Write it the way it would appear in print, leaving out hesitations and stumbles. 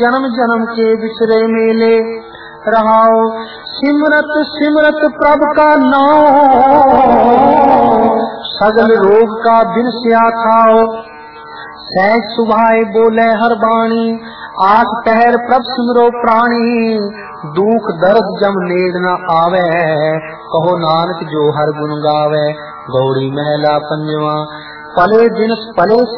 जन्म जन्म के बिसरे मेले। रहाओ सिमरत सिमरत प्रभु का नाम, सगल रोग का बिन सिया खाओ। सहज सुभाए बोले हर बाणी, आठ पहर प्रभ सिमरो प्राणी। दुख दर्द जम नेड़ न आवे, कहो नानक जो हर गुण गावे। गौड़ी महला पंजवा। पले दिन पले